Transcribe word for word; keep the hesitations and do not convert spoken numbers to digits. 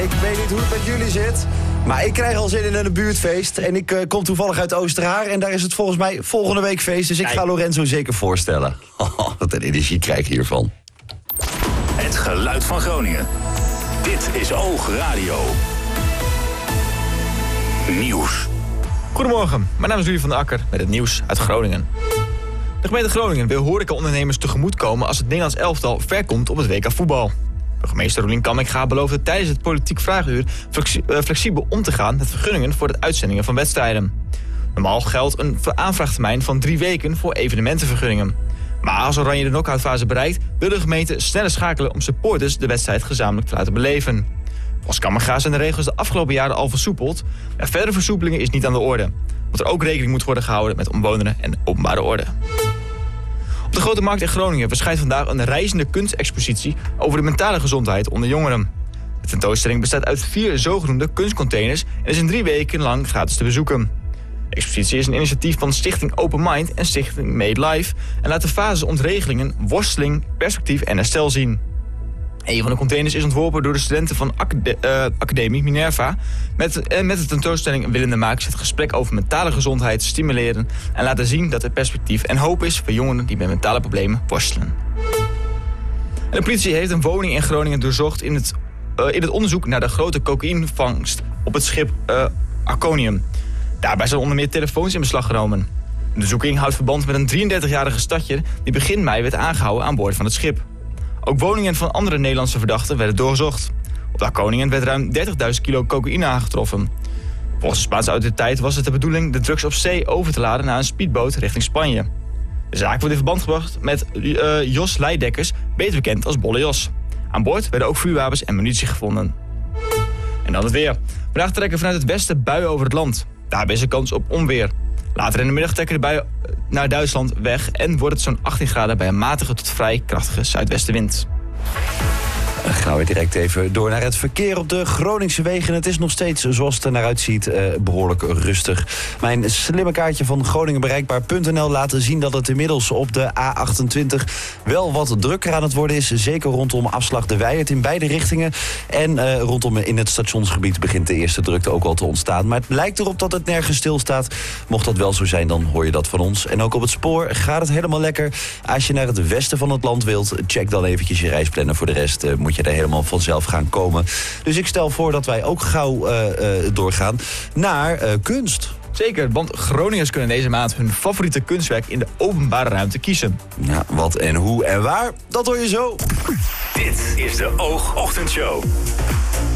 ik weet niet hoe het met jullie zit. Maar ik krijg al zin in een buurtfeest. En ik uh, kom toevallig uit Oosterhaar. En daar is het volgens mij volgende week feest. Dus ik ga Lorenzo zeker voorstellen. Wat een energie krijg ik hiervan. Het geluid van Groningen. Dit is Oog Radio. Nieuws. Goedemorgen, mijn naam is Rudy van der Akker met het nieuws uit Groningen. De gemeente Groningen wil horecaondernemers tegemoetkomen als het Nederlands elftal ver komt op het W K voetbal. Burgemeester Roelien Kamminga beloofde tijdens het politiek vraaguur flexi- uh, flexibel om te gaan met vergunningen voor de uitzendingen van wedstrijden. Normaal geldt een aanvraagtermijn van drie weken voor evenementenvergunningen. Maar als Oranje de knock-outfase bereikt, wil de gemeente sneller schakelen om supporters de wedstrijd gezamenlijk te laten beleven. Volgens Kamminga zijn de regels de afgelopen jaren al versoepeld. Maar verdere versoepelingen is niet aan de orde. Want er ook rekening moet worden gehouden met omwonenden en openbare orde. Op de Grote Markt in Groningen verschijnt vandaag een reizende kunstexpositie over de mentale gezondheid onder jongeren. De tentoonstelling bestaat uit vier zogenoemde kunstcontainers en is in drie weken lang gratis te bezoeken. De expositie is een initiatief van Stichting Open Mind en Stichting Made Life en laat de fases ontregeling, worsteling, perspectief en herstel zien. Een van de containers is ontworpen door de studenten van Acade- uh, Academie Minerva. Met, uh, met de tentoonstelling willen de makers het gesprek over mentale gezondheid stimuleren en laten zien dat er perspectief en hoop is voor jongeren die met mentale problemen worstelen. En de politie heeft een woning in Groningen doorzocht in het, uh, in het onderzoek naar de grote cocaïnevangst op het schip uh, Arconium. Daarbij zijn onder meer telefoons in beslag genomen. De zoeking houdt verband met een drieëndertigjarige stadjer die begin mei werd aangehouden aan boord van het schip. Ook woningen van andere Nederlandse verdachten werden doorgezocht. Op de Arconium werd ruim dertigduizend kilo cocaïne aangetroffen. Volgens de Spaanse autoriteit was het de bedoeling de drugs op zee over te laden naar een speedboot richting Spanje. De zaak wordt in verband gebracht met uh, Jos Leidekkers, beter bekend als Bolle Jos. Aan boord werden ook vuurwapens en munitie gevonden. En dan het weer. Vandaag trekken vanuit het westen buien over het land. Daarbij is er kans op onweer. Later in de middag trekken de buien naar Duitsland weg en wordt het zo'n achttien graden bij een matige tot vrij krachtige zuidwestenwind. Dan gaan we direct even door naar het verkeer op de Groningse wegen. Het is nog steeds, zoals het er naar uitziet, eh, behoorlijk rustig. Mijn slimme kaartje van Groningen bereikbaar punt n l laat zien dat het inmiddels op de A achtentwintig wel wat drukker aan het worden is. Zeker rondom afslag De Wijert in beide richtingen. En eh, rondom in het stationsgebied begint de eerste drukte ook al te ontstaan. Maar het lijkt erop dat het nergens stilstaat. Mocht dat wel zo zijn, dan hoor je dat van ons. En ook op het spoor gaat het helemaal lekker. Als je naar het westen van het land wilt, check dan eventjes je reisplanner. Voor de rest uh, moet je er helemaal vanzelf gaan komen. Dus ik stel voor dat wij ook gauw uh, uh, doorgaan naar uh, kunst. Zeker, want Groningers kunnen deze maand hun favoriete kunstwerk in de openbare ruimte kiezen. Ja, wat en hoe en waar, dat hoor je zo. Dit is de Oog Ochtendshow.